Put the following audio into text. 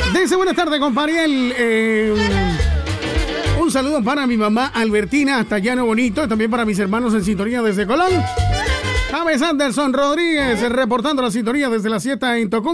Dice, buenas tardes, compariel. Un saludo para mi mamá Albertina, hasta Llano Bonito, y también para mis hermanos en sintonía desde Colón. James Anderson Rodríguez, reportando la sintonía desde la 7 en Tocumbo.